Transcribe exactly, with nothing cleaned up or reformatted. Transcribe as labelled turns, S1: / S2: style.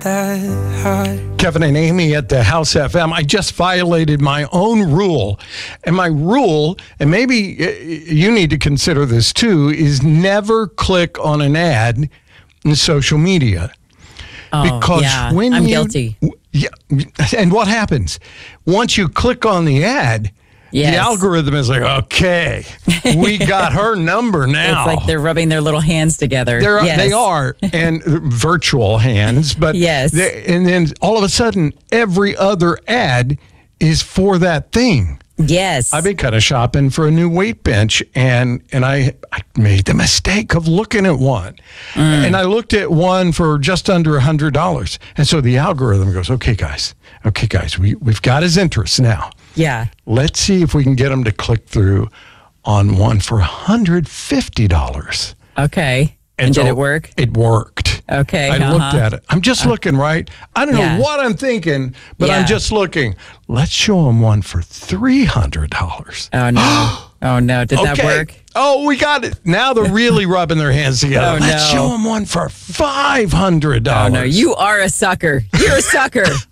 S1: Kevin and Amy at the House F M. I just violated my own rule. And my rule, and maybe you need to consider this too, is never click on an ad in social media.
S2: Oh,
S1: because
S2: yeah.
S1: when
S2: I'm
S1: you,
S2: guilty.
S1: Yeah, and what happens? Once you click on the ad,
S2: yes.
S1: the algorithm is like, okay, we got her number now.
S2: It's like they're rubbing their little hands together.
S1: They're,
S2: yes.
S1: They are, and virtual hands. But
S2: yes.
S1: they, and then all of a sudden, every other ad is for that thing.
S2: Yes.
S1: I've been kind of shopping for a new weight bench, and and I, I made the mistake of looking at one. Mm. And I looked at one for just under one hundred dollars. And so the algorithm goes, okay, guys, okay, guys, we, we've got his interest now.
S2: Yeah.
S1: Let's see if we can get him to click through on one for one hundred fifty dollars.
S2: Okay. And, and so did it work?
S1: It worked.
S2: Okay.
S1: I
S2: uh-huh.
S1: looked at it. I'm just uh, looking, right? I don't
S2: yeah.
S1: know what I'm thinking, but
S2: yeah.
S1: I'm just looking. Let's show him one for three hundred dollars.
S2: Oh, no. Oh, no. Did
S1: okay.
S2: that work?
S1: Oh, we got it. Now they're really rubbing their hands together.
S2: Oh,
S1: Let's
S2: no.
S1: show him one for five hundred dollars.
S2: Oh, no. You are a sucker. You're a sucker.